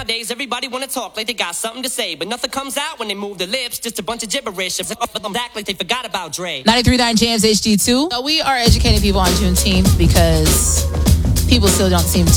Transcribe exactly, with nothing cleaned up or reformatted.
Nowadays, everybody wanna talk like they got something to say, but nothing comes out when they move their lips. Just a bunch of gibberish. Act like they forgot about Dre. ninety-three point nine Jams H D two. Uh, we are educating people on Juneteenth because people still don't seem